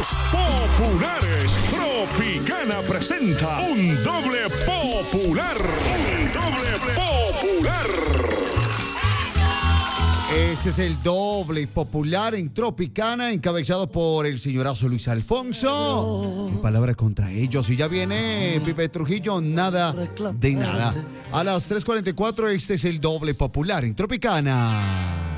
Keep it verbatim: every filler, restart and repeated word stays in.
populares. Tropicana presenta un doble popular. Un doble popular. Este es el doble popular en Tropicana, encabezado por el señorazo Luis Alfonso. Y palabra contra ellos. Y ya viene Pipe Trujillo, nada de nada. A las tres cuarenta y cuatro, este es el doble popular en Tropicana.